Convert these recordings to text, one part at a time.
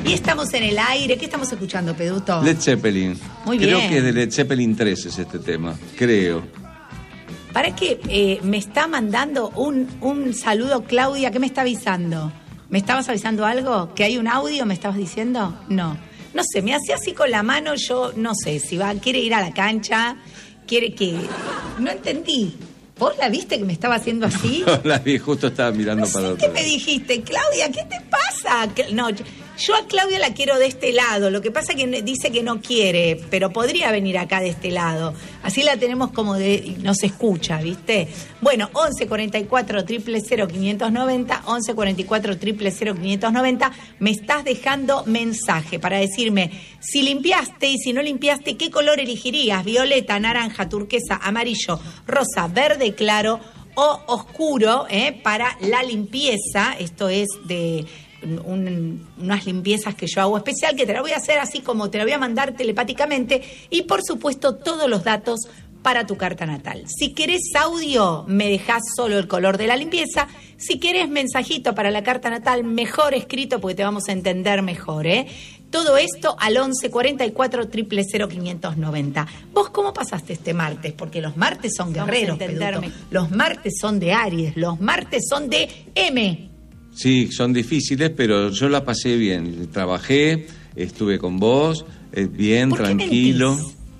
Y estamos en el aire. ¿Qué estamos escuchando, Peduto? Led Zeppelin. Muy bien. Creo que es de Led Zeppelin 3 es este tema, creo. Para que me está mandando un saludo Claudia. ¿Qué me está avisando? ¿Me estabas avisando algo? ¿Que hay un audio? ¿Me estabas diciendo? No sé, me hacía así con la mano. Yo no sé si quiere ir a la cancha, quiere que... No entendí. ¿Vos la viste que me estaba haciendo así? No, la vi, justo estaba mirando No para sé otro qué me lado. dijiste, Claudia, ¿qué te pasa? No, yo a Claudia la quiero de este lado. Lo que pasa es que dice que no quiere, pero podría venir acá de este lado. Así la tenemos como nos escucha, ¿viste? Bueno, 11 44 000 590, 11 44 000 590. Me estás dejando mensaje para decirme si limpiaste y si no limpiaste, ¿qué color elegirías? Violeta, naranja, turquesa, amarillo, rosa, verde claro o oscuro, para la limpieza. Esto es de unas limpiezas que yo hago especial, que te la voy a hacer así como te la voy a mandar telepáticamente, y por supuesto todos los datos para tu carta natal. Si querés audio, me dejás solo el color de la limpieza. Si querés mensajito para la carta natal, mejor escrito porque te vamos a entender mejor, Todo esto al 11 44 000 590. ¿Vos cómo pasaste este martes? Porque los martes son guerreros, Peduto. Los martes son de Aries, los martes son de M. Sí, son difíciles, pero yo la pasé bien. Trabajé, estuve con vos, bien, ¿Por qué tranquilo.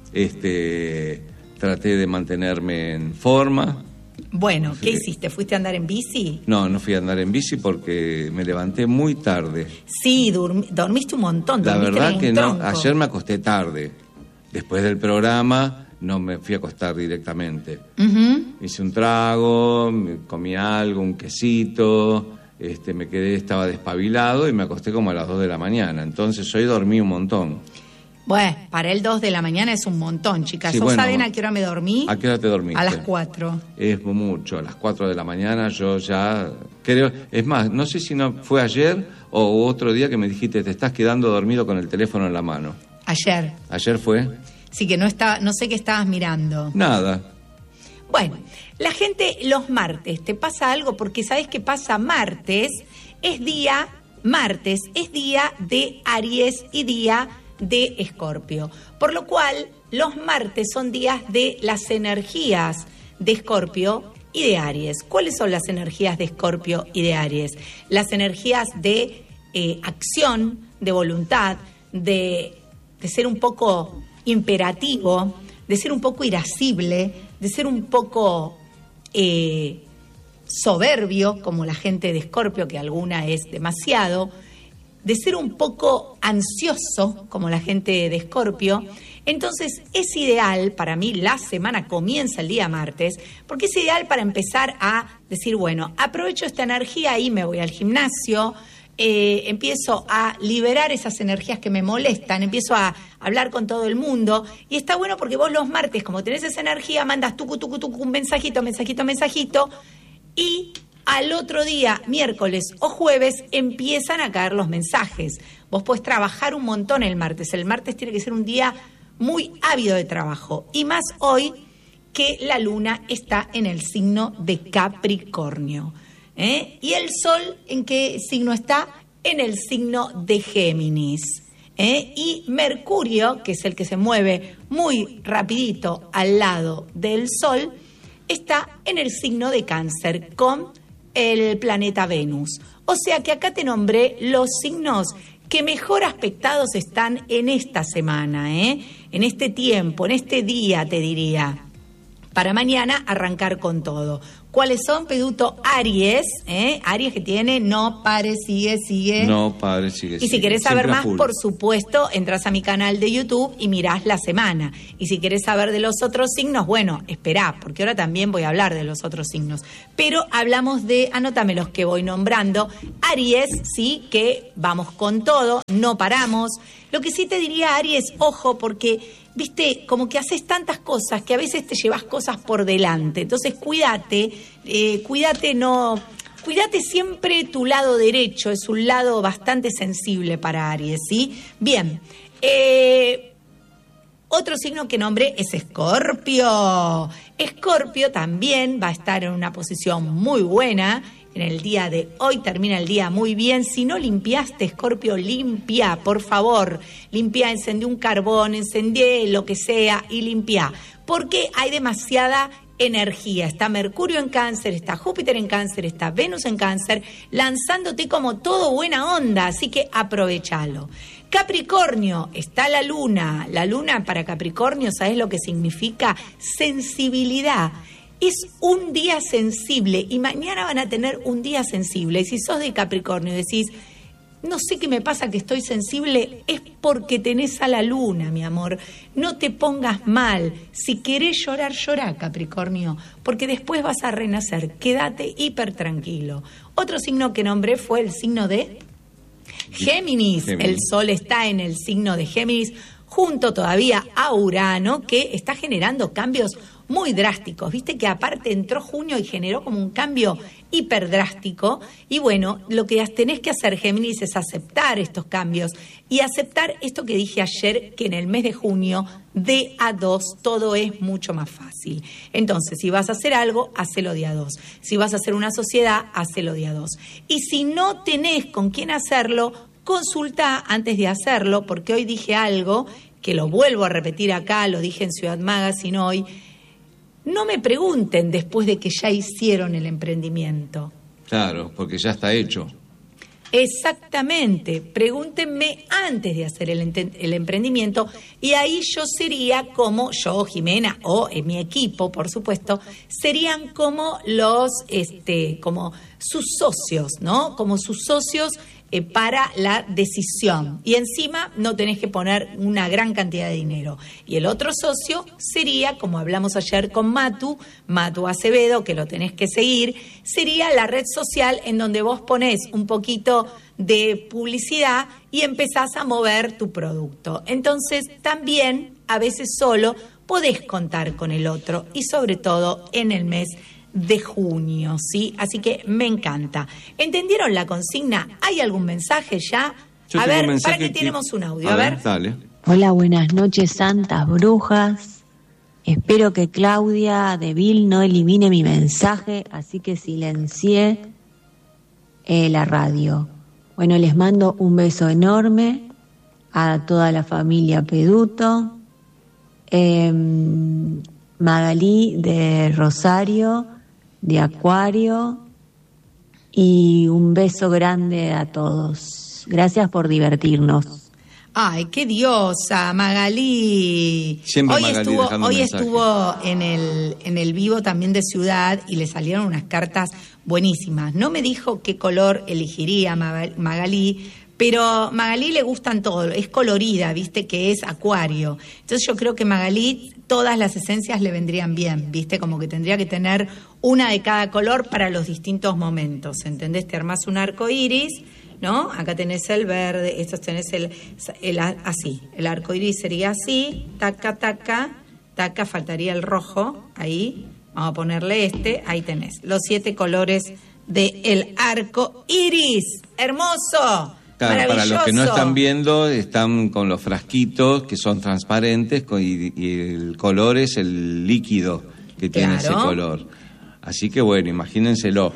mentís? Traté de mantenerme en forma. Bueno, ¿qué hiciste? ¿Fuiste a andar en bici? No fui a andar en bici porque me levanté muy tarde. Sí, dormiste un montón. La verdad que no, tronco. ayer me acosté tarde. Después del programa no me fui a acostar directamente. Hice un trago, comí algo, un quesito, estaba despabilado y me acosté como a las 2 de la mañana. Entonces hoy dormí un montón. Bueno, para el 2 de la mañana es un montón, chicas. Sí, ¿Sos bueno, saben a qué hora me dormí? ¿A qué hora te dormiste? A las 4. Es mucho, a las 4 de la mañana yo ya creo... Es más, no sé si no fue ayer o otro día que me dijiste te estás quedando dormido con el teléfono en la mano. Ayer. ¿Ayer fue? Sí, que no sé qué estabas mirando. Nada. Bueno, la gente los martes, ¿te pasa algo? Porque ¿sabés qué pasa? Martes es día de Aries y día de Escorpio. Por lo cual, los martes son días de las energías de Escorpio y de Aries. ¿Cuáles son las energías de Escorpio y de Aries? Las energías de acción, de voluntad, de ser un poco imperativo, de ser un poco irascible, de ser un poco soberbio, como la gente de Escorpio, que alguna es demasiado, de ser un poco ansioso, como la gente de Escorpio. Entonces es ideal, para mí la semana comienza el día martes, porque es ideal para empezar a decir, bueno, aprovecho esta energía y me voy al gimnasio, empiezo a liberar esas energías que me molestan, empiezo a hablar con todo el mundo, y está bueno porque vos los martes, como tenés esa energía, mandas tucu, un mensajito, y al otro día, miércoles o jueves, empiezan a caer los mensajes. Vos podés trabajar un montón el martes. El martes tiene que ser un día muy ávido de trabajo. Y más hoy que la luna está en el signo de Capricornio. ¿Y el sol en qué signo está? En el signo de Géminis. Y Mercurio, que es el que se mueve muy rapidito al lado del sol, está en el signo de Cáncer con el planeta Venus. O sea que acá te nombré los signos que mejor aspectados están en esta semana, en este tiempo, en este día, te diría. Para mañana arrancar con todo. ¿Cuáles son, Peduto? Aries, Aries que tiene no pare, sigue. No pare, sigue. Y si querés saber más, full. por supuesto, entras a mi canal de YouTube y mirás la semana. Y si querés saber de los otros signos, bueno, esperá, porque ahora también voy a hablar de los otros signos. Pero hablamos anótame los que voy nombrando. Aries, sí, que vamos con todo, no paramos. Lo que sí te diría, Aries, ojo, porque, viste, como que haces tantas cosas que a veces te llevas cosas por delante. Entonces, cuídate siempre tu lado derecho, es un lado bastante sensible para Aries, ¿sí? Bien, otro signo que nombré es Escorpio. Escorpio también va a estar en una posición muy buena en el día de hoy, termina el día muy bien. Si no limpiaste, Escorpio, limpia, por favor, limpia, encendé un carbón, encendé lo que sea y limpia, porque hay demasiada energía. Está Mercurio en Cáncer, está Júpiter en Cáncer, está Venus en Cáncer, lanzándote como todo buena onda, así que aprovechalo. Capricornio, está la luna para Capricornio, ¿sabes lo que significa? Sensibilidad. Es un día sensible y mañana van a tener un día sensible. Y si sos de Capricornio y decís, no sé qué me pasa que estoy sensible, es porque tenés a la luna, mi amor. No te pongas mal. Si querés llorar, llorá, Capricornio, porque después vas a renacer. Quédate hiper tranquilo. Otro signo que nombré fue el signo de Géminis. El Sol está en el signo de Géminis, junto todavía a Urano, que está generando cambios muy drásticos. Viste que aparte entró junio y generó como un cambio hiper drástico. Y bueno, lo que tenés que hacer, Géminis, es aceptar estos cambios y aceptar esto que dije ayer, que en el mes de junio, de a 2, todo es mucho más fácil. Entonces, si vas a hacer algo, hacelo de a 2. Si vas a hacer una sociedad, hacelo de a 2. Y si no tenés con quién hacerlo, consulta antes de hacerlo, porque hoy dije algo que lo vuelvo a repetir acá, lo dije en Ciudad Magazine hoy. No me pregunten después de que ya hicieron el emprendimiento. Claro, porque ya está hecho. Exactamente, pregúntenme antes de hacer el emprendimiento y ahí yo sería como, yo, Jimena, o en mi equipo, por supuesto, serían como como sus socios, ¿no? Como sus socios para la decisión. Y encima no tenés que poner una gran cantidad de dinero. Y el otro socio sería, como hablamos ayer con Matu Acevedo, que lo tenés que seguir, sería la red social en donde vos ponés un poquito de publicidad y empezás a mover tu producto. Entonces, también, a veces solo, podés contar con el otro y sobre todo en el mes de junio, ¿sí? Así que me encanta. ¿Entendieron la consigna? ¿Hay algún mensaje ya? Yo a ver, mensaje para que tenemos un audio. A ver, dale. Hola, buenas noches, santas brujas. Espero que Claudia de Vil no elimine mi mensaje, así que silencié la radio. Bueno, les mando un beso enorme a toda la familia Peduto, Magalí de Rosario, de Acuario, y un beso grande a todos. Gracias por divertirnos. Ay, qué diosa, Magalí. Siempre hoy Magalí hoy estuvo en el vivo también de Ciudad y le salieron unas cartas buenísimas. No me dijo qué color elegiría Magalí, pero Magalí le gustan todo, es colorida, viste que es Acuario. Entonces yo creo que Magalí todas las esencias le vendrían bien, viste, como que tendría que tener una de cada color para los distintos momentos, ¿entendés? Te armás un arco iris, ¿no? Acá tenés el verde, estos tenés así, el arco iris sería así, taca, taca, taca, faltaría el rojo, ahí, vamos a ponerle ahí tenés, los 7 colores del arco iris, hermoso. Claro, para los que no están viendo, están con los frasquitos que son transparentes y el color es el líquido que tiene ese color. Así que bueno, imagínenselo.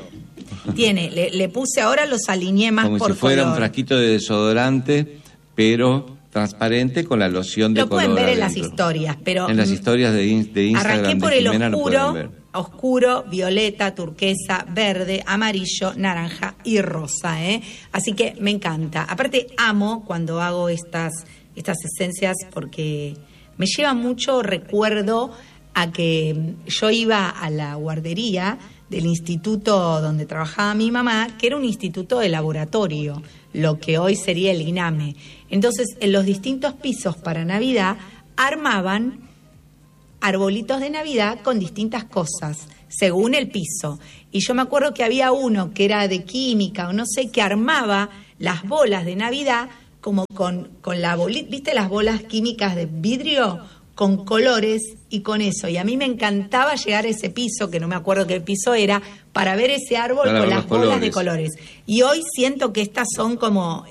Le puse ahora, los alineé más como por si fuera color. Un frasquito de desodorante, pero transparente con la loción de lo color. Lo pueden ver adentro. En las historias, pero en las historias de Instagram. Arranqué por el oscuro, oscuro, violeta, turquesa, verde, amarillo, naranja y rosa, Así que me encanta. Aparte amo cuando hago estas esencias porque me lleva mucho recuerdo a que yo iba a la guardería del instituto donde trabajaba mi mamá, que era un instituto de laboratorio, lo que hoy sería el INAME. Entonces, en los distintos pisos para Navidad armaban arbolitos de Navidad con distintas cosas, según el piso. Y yo me acuerdo que había uno que era de química o no sé, que armaba las bolas de Navidad como con la bolita, ¿viste las bolas químicas de vidrio? Con colores y con eso. Y a mí me encantaba llegar a ese piso, que no me acuerdo qué piso era, para ver ese árbol con las bolas de colores. Y hoy siento que estas son como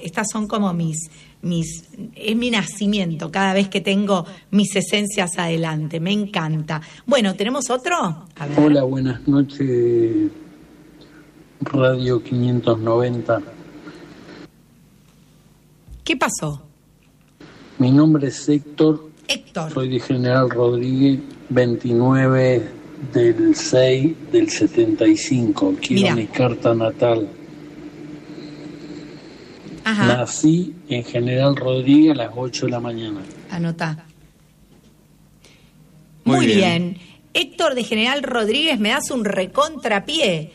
es mi nacimiento cada vez que tengo mis esencias adelante. Me encanta. Bueno, ¿tenemos otro? Hola, buenas noches, Radio 590. ¿Qué pasó? Mi nombre es Héctor. Héctor. Soy de General Rodríguez, 29 del 6 del 75. Quiero Mira. mi carta natal. Ajá. Nací en General Rodríguez a las 8 de la mañana. Anotá. Muy Muy bien. bien. Héctor de General Rodríguez, me das un recontrapié.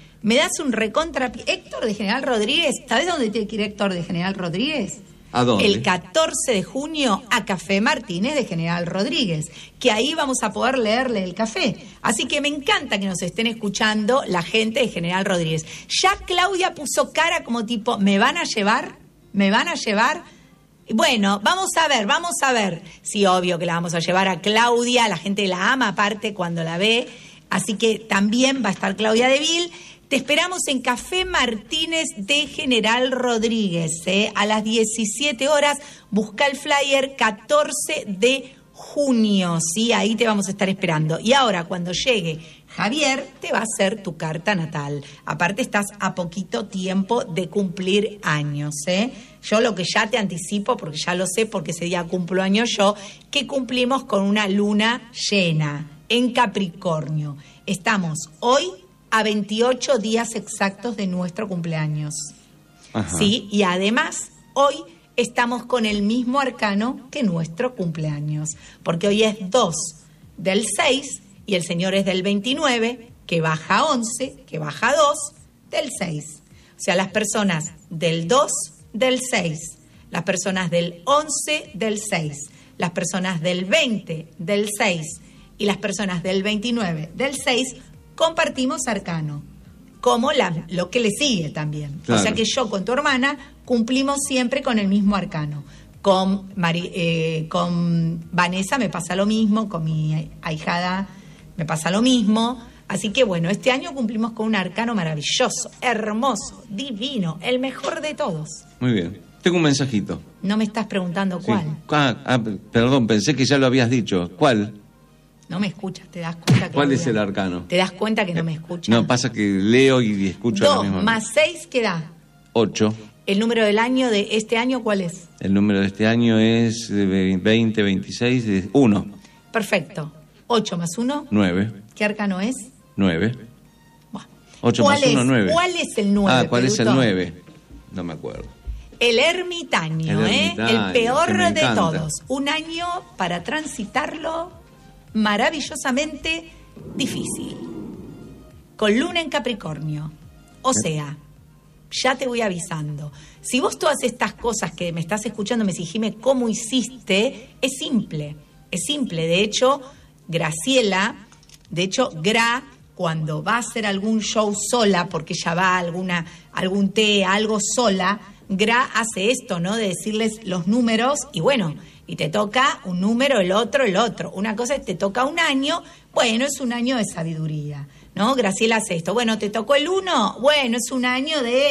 Héctor de General Rodríguez, ¿sabés dónde tiene que ir Héctor de General Rodríguez? ¿A dónde? El 14 de junio a Café Martínez de General Rodríguez, que ahí vamos a poder leerle el café. Así que me encanta que nos estén escuchando la gente de General Rodríguez. Ya Claudia puso cara como tipo, ¿me van a llevar? ¿Me van a llevar? Bueno, vamos a ver. Sí, obvio que la vamos a llevar a Claudia, la gente la ama aparte cuando la ve, así que también va a estar Claudia de Vil. Te esperamos en Café Martínez de General Rodríguez, a las 17 horas. Busca el flyer 14 de junio, ¿sí? Ahí te vamos a estar esperando. Y ahora, cuando llegue Javier, te va a hacer tu carta natal. Aparte, estás a poquito tiempo de cumplir años, ¿eh? Yo lo que ya te anticipo, porque ya lo sé, porque ese día cumplo años yo, que cumplimos con una luna llena en Capricornio. Estamos hoy a 28 días exactos de nuestro cumpleaños. Ajá. ¿Sí? Y además, hoy estamos con el mismo arcano que nuestro cumpleaños, porque hoy es 2 del 6 y el señor es del 29, que baja 11, que baja 2 del 6. O sea, las personas del 2 del 6, las personas del 11 del 6, las personas del 20 del 6 y las personas del 29 del 6 compartimos arcano, como lo que le sigue también. Claro. O sea que yo con tu hermana cumplimos siempre con el mismo arcano. Con Vanessa me pasa lo mismo, con mi ahijada me pasa lo mismo. Así que bueno, este año cumplimos con un arcano maravilloso, hermoso, divino, el mejor de todos. Muy bien. Tengo un mensajito. No me estás preguntando Sí. cuál. Perdón, pensé que ya lo habías dicho. ¿Cuál? No me escuchas, te das cuenta. ¿Cuál es Claudia? el arcano? ¿Te das cuenta que no me escuchas? No, pasa que leo y escucho a la 2 misma más 6, ¿qué da? 8. ¿El número del año de este año cuál es? El número de este año es 20, 26, 1. Perfecto. 8 más 1, 9. ¿qué arcano es? 9. Buah. 8 ¿Cuál más 1, es? 9. ¿Cuál es el 9? ¿Cuál es el Peluto? 9? No me acuerdo. El ermitaño, El ermitaño, el peor que me de encanta. todos. Un año para transitarlo maravillosamente difícil. Con luna en Capricornio. O sea, ya te voy avisando. Si vos todas estas cosas que me estás escuchando me decís, Jimé, ¿cómo hiciste? Es simple. De hecho, Graciela, Gra, cuando va a hacer algún show sola, porque ella va a algún té, algo sola, Gra hace esto, ¿no? De decirles los números y bueno, y te toca un número, el otro. Una cosa es te toca un año, bueno, es un año de sabiduría, ¿no? Graciela hace esto, bueno, te tocó el 1, bueno, es un año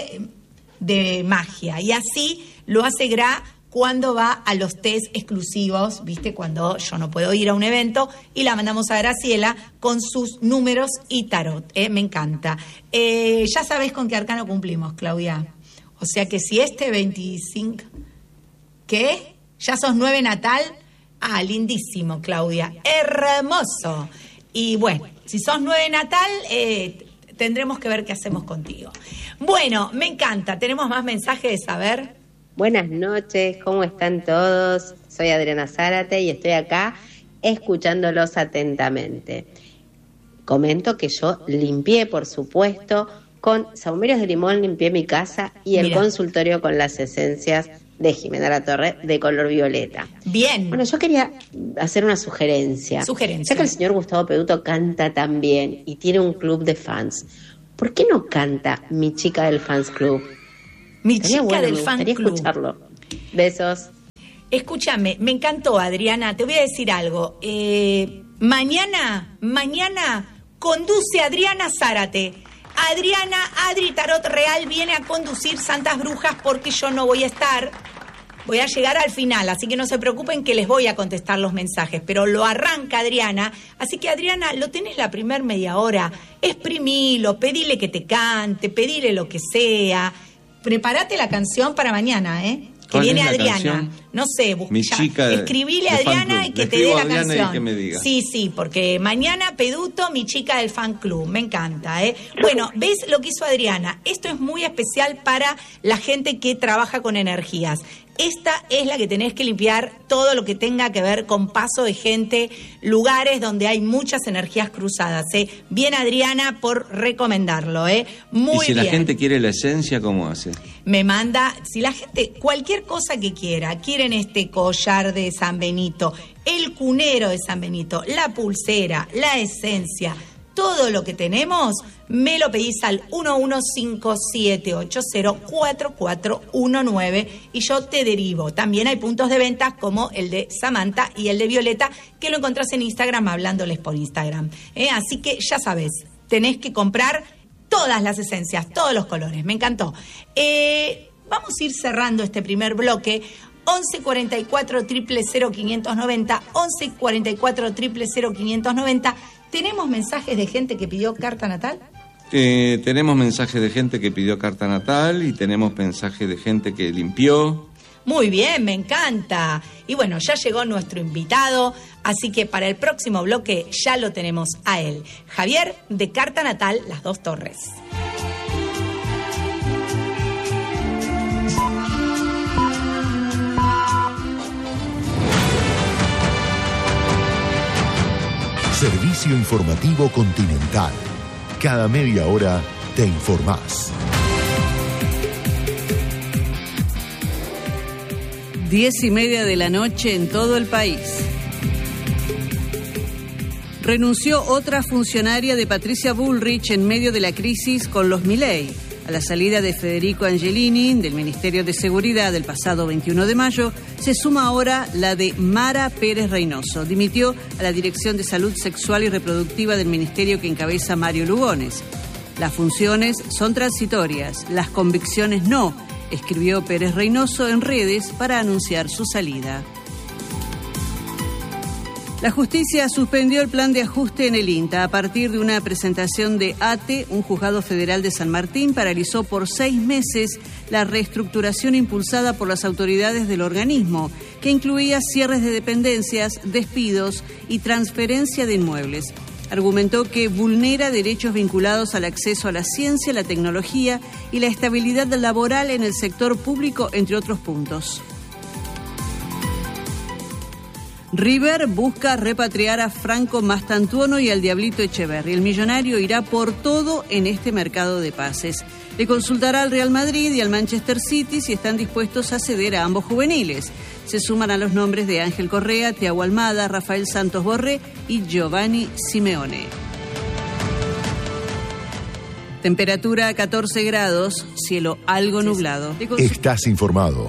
de magia. Y así lo hace Gra cuando va a los test exclusivos, ¿viste? Cuando yo no puedo ir a un evento y la mandamos a Graciela con sus números y tarot. Me encanta. Ya sabés con qué arcano cumplimos, Claudia. O sea que si este 25... ¿Qué? ¿Ya sos 9 natal? Ah, lindísimo, Claudia. Hermoso. Y bueno, si sos 9 natal, tendremos que ver qué hacemos contigo. Bueno, me encanta. ¿Tenemos más mensajes de saber? Buenas noches, ¿cómo están todos? Soy Adriana Zárate y estoy acá escuchándolos atentamente. Comento que yo limpié, por supuesto, con saumerios de limón limpié mi casa y el Mira. consultorio con las esencias de Jimena Latorre de color violeta. Bien. Bueno, yo quería hacer una sugerencia. Sugerencia. Ya que el señor Gustavo Peduto canta tan bien y tiene un club de fans, ¿por qué no canta Mi Chica del Fans Club? Mi Estaría chica bueno, del me fan gustaría club. escucharlo. Besos. Escúchame, me encantó, Adriana. Te voy a decir algo. Mañana conduce Adriana Zárate. Adri Tarot Real viene a conducir Santas Brujas porque yo no voy a estar. voy a llegar al final, así que no se preocupen que les voy a contestar los mensajes, pero lo arranca Adriana, así que Adriana, lo tenés la primer media hora, exprimilo, pedile que te cante, pedile lo que sea, prepárate la canción para mañana, que viene Adriana, canción? No sé, escribile a Adriana y que te dé la canción. Y que me diga. Sí, porque mañana Peduto, mi chica del fan club, me encanta, Bueno, ¿ves lo que hizo Adriana? Esto es muy especial para la gente que trabaja con energías. Esta es la que tenés que limpiar todo lo que tenga que ver con paso de gente, lugares donde hay muchas energías cruzadas, Bien, Adriana, por recomendarlo, Muy bien. ¿Y si la gente quiere la esencia, cómo hace? Me manda, si la gente, cualquier cosa que quieren este collar de San Benito, el cunero de San Benito, la pulsera, la esencia, todo lo que tenemos, me lo pedís al 1157804419 y yo te derivo. También hay puntos de ventas como el de Samantha y el de Violeta, que lo encontrás en Instagram hablándoles por Instagram. Así que ya sabés, tenés que comprar todas las esencias, todos los colores. Me encantó. Vamos a ir cerrando este primer bloque. 11 44 000 590, 11 44 000 590. ¿Tenemos mensajes de gente que pidió carta natal? Tenemos mensajes de gente que pidió carta natal y tenemos mensajes de gente que limpió. Muy bien, me encanta. Y bueno, ya llegó nuestro invitado, así que para el próximo bloque ya lo tenemos a él. Javier, de Carta Natal, Las Dos Torres. Servicio informativo Continental. Cada media hora te informás. 10:30 de la noche en todo el país. Renunció otra funcionaria de Patricia Bullrich en medio de la crisis con los Milei. A la salida de Federico Angelini del Ministerio de Seguridad el pasado 21 de mayo, se suma ahora la de Mara Pérez Reynoso. Dimitió a la Dirección de Salud Sexual y Reproductiva del Ministerio que encabeza Mario Lugones. Las funciones son transitorias, las convicciones no, escribió Pérez Reynoso en redes para anunciar su salida. La justicia suspendió el plan de ajuste en el INTA. A partir de una presentación de ATE, un juzgado federal de San Martín paralizó por 6 meses la reestructuración impulsada por las autoridades del organismo, que incluía cierres de dependencias, despidos y transferencia de inmuebles. Argumentó que vulnera derechos vinculados al acceso a la ciencia, la tecnología y la estabilidad laboral en el sector público, entre otros puntos. River busca repatriar a Franco Mastantuono y al Diablito Echeverri. El millonario irá por todo en este mercado de pases. Le consultará al Real Madrid y al Manchester City si están dispuestos a ceder a ambos juveniles. Se suman a los nombres de Ángel Correa, Thiago Almada, Rafael Santos Borré y Giovanni Simeone. Temperatura 14 grados, cielo algo nublado. Estás informado.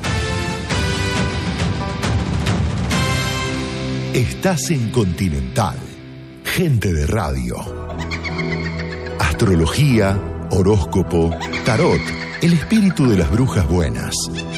Estás en Continental. Gente de radio. Astrología, horóscopo, tarot, el espíritu de las brujas buenas.